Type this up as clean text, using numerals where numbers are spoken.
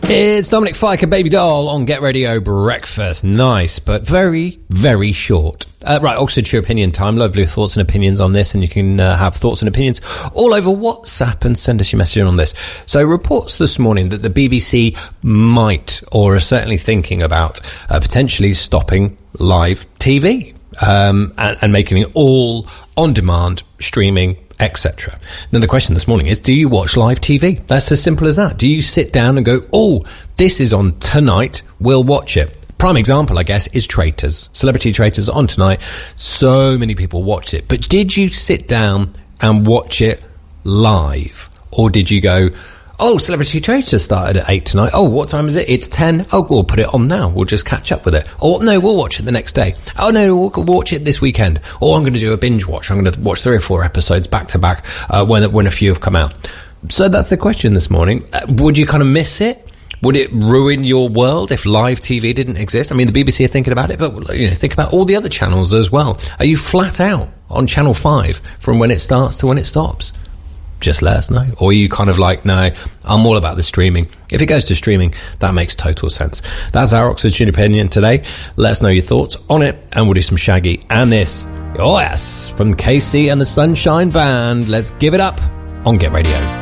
It's Dominic Fike and Baby Doll on Get Radio Breakfast. Nice, but very, very short. Right, Oxfordshire Opinion time. Lovely thoughts and opinions on this, and you can have thoughts and opinions all over WhatsApp and send us your message on this. So, reports this morning that the BBC might, or are certainly thinking about, potentially stopping live TV and making it all on demand, streaming, etc. Now, the question this morning is, do you watch live TV? That's as simple as that. Do you sit down and go, oh, this is on tonight, we'll watch it? Prime example, I guess, is Traitors. Celebrity Traitors on tonight. So many people watched it. But did you sit down and watch it live? Or did you go, oh, Celebrity Traitors started at 8 tonight. Oh, what time is it? It's 10. Oh, we'll put it on now. We'll just catch up with it. Or, no, we'll watch it the next day. Oh, no, we'll watch it this weekend. Or I'm going to do a binge watch. I'm going to watch 3 or 4 episodes back to back when a few have come out. So that's the question this morning. Would you kind of miss it? Would it ruin your world if live TV didn't exist? I mean, the BBC are thinking about it, but think about all the other channels as well. Are you flat out on Channel 5 from when it starts to when it stops? Just let us know. Or are you kind of like, no, I'm all about the streaming. If it goes to streaming, that makes total sense. That's our Oxfordshire Opinion today. Let us know your thoughts on it, and we'll do some Shaggy and this. Oh yes, from KC and the Sunshine Band. Let's give it up on Get Radio.